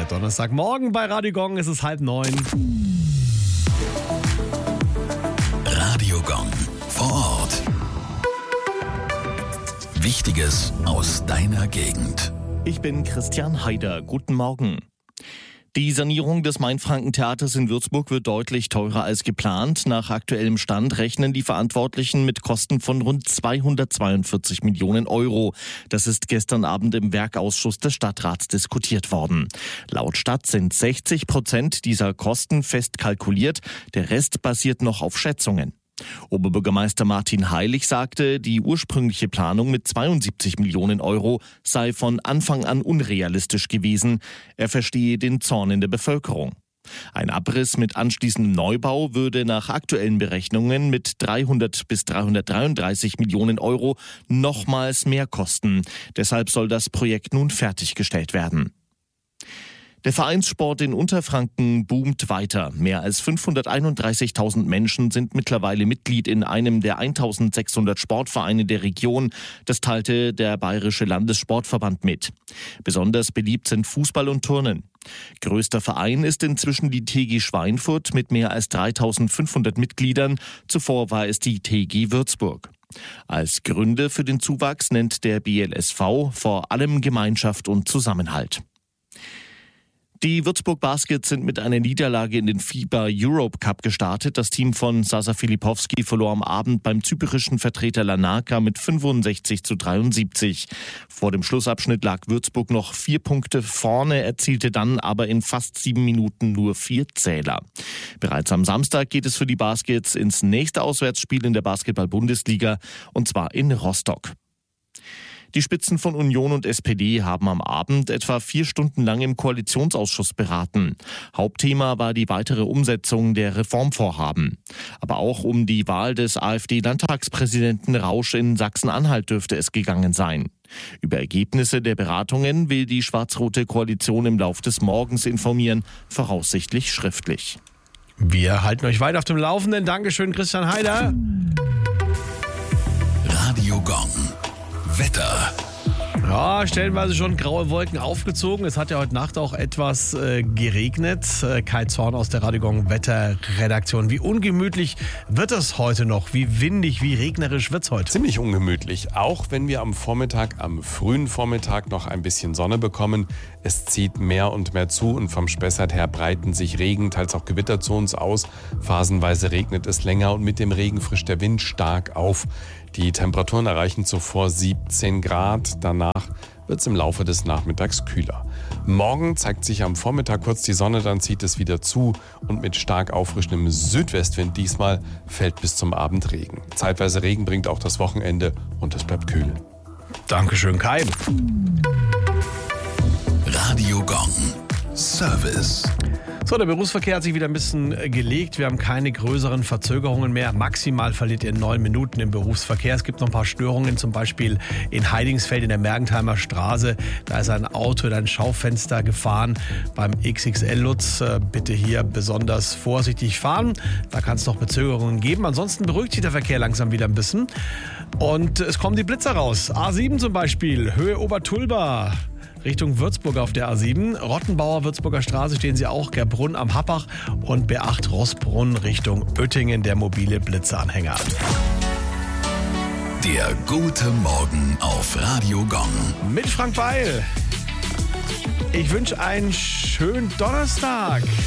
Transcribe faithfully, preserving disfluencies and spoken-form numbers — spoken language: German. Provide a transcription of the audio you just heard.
Donnerstagmorgen bei Radio Gong. Es ist halb neun. Radio Gong vor Ort. Wichtiges aus deiner Gegend. Ich bin Christian Haider. Guten Morgen. Die Sanierung des Mainfranken-Theaters in Würzburg wird deutlich teurer als geplant. Nach aktuellem Stand rechnen die Verantwortlichen mit Kosten von rund zweihundertzweiundvierzig Millionen Euro. Das ist gestern Abend im Werkausschuss des Stadtrats diskutiert worden. Laut Stadt sind sechzig Prozent dieser Kosten fest kalkuliert. Der Rest basiert noch auf Schätzungen. Oberbürgermeister Martin Heilig sagte, die ursprüngliche Planung mit zweiundsiebzig Millionen Euro sei von Anfang an unrealistisch gewesen. Er verstehe den Zorn in der Bevölkerung. Ein Abriss mit anschließendem Neubau würde nach aktuellen Berechnungen mit dreihundert bis dreihundertdreiunddreißig Millionen Euro nochmals mehr kosten. Deshalb soll das Projekt nun fertiggestellt werden. Der Vereinssport in Unterfranken boomt weiter. Mehr als fünfhunderteinunddreißigtausend Menschen sind mittlerweile Mitglied in einem der eintausendsechshundert Sportvereine der Region. Das teilte der Bayerische Landessportverband mit. Besonders beliebt sind Fußball und Turnen. Größter Verein ist inzwischen die T G Schweinfurt mit mehr als dreitausendfünfhundert Mitgliedern. Zuvor war es die T G Würzburg. Als Gründe für den Zuwachs nennt der B L S V vor allem Gemeinschaft und Zusammenhalt. Die Würzburg Baskets sind mit einer Niederlage in den FIBA Europe Cup gestartet. Das Team von Sasa Filipowski verlor am Abend beim zyprischen Vertreter Larnaca mit fünfundsechzig zu dreiundsiebzig. Vor dem Schlussabschnitt lag Würzburg noch vier Punkte vorne, erzielte dann aber in fast sieben Minuten nur vier Zähler. Bereits am Samstag geht es für die Baskets ins nächste Auswärtsspiel in der Basketball-Bundesliga, und zwar in Rostock. Die Spitzen von Union und S P D haben am Abend etwa vier Stunden lang im Koalitionsausschuss beraten. Hauptthema war die weitere Umsetzung der Reformvorhaben. Aber auch um die Wahl des AfD-Landtagspräsidenten Rausch in Sachsen-Anhalt dürfte es gegangen sein. Über Ergebnisse der Beratungen will die schwarz-rote Koalition im Lauf des Morgens informieren, voraussichtlich schriftlich. Wir halten euch weiter auf dem Laufenden. Dankeschön, Christian Haider. Radio Gong. Wetter. Ja, stellenweise schon graue Wolken aufgezogen. Es hat ja heute Nacht auch etwas äh, geregnet. Äh, Kai Zorn aus der Radio Gong Wetterredaktion. Wie ungemütlich wird es heute noch? Wie windig, wie regnerisch wird es heute? Ziemlich ungemütlich, auch wenn wir am Vormittag, am frühen Vormittag noch ein bisschen Sonne bekommen. Es zieht mehr und mehr zu und vom Spessart her breiten sich Regen, teils auch Gewitter zu uns aus. Phasenweise regnet es länger und mit dem Regen frischt der Wind stark auf. Die Temperaturen erreichen zuvor siebzehn Grad, danach wird es im Laufe des Nachmittags kühler. Morgen zeigt sich am Vormittag kurz die Sonne, dann zieht es wieder zu und mit stark auffrischendem Südwestwind diesmal fällt bis zum Abend Regen. Zeitweise Regen bringt auch das Wochenende und es bleibt kühl. Dankeschön, Kai. Radio Gong. Service. So, der Berufsverkehr hat sich wieder ein bisschen gelegt. Wir haben keine größeren Verzögerungen mehr. Maximal verliert ihr neun Minuten im Berufsverkehr. Es gibt noch ein paar Störungen, zum Beispiel in Heidingsfeld in der Mergentheimer Straße. Da ist ein Auto in ein Schaufenster gefahren beim X X L-Lutz. Bitte hier besonders vorsichtig fahren. Da kann es noch Verzögerungen geben. Ansonsten beruhigt sich der Verkehr langsam wieder ein bisschen. Und es kommen die Blitzer raus. A sieben zum Beispiel, Höhe Obertulba. Richtung Würzburg auf der A sieben. Rottenbauer Würzburger Straße stehen sie auch, Gerbrunn am Happach und B acht Rossbrunn Richtung Oettingen, der mobile Blitzeranhänger. Der gute Morgen auf Radio Gong. Mit Frank Beil. Ich wünsche einen schönen Donnerstag.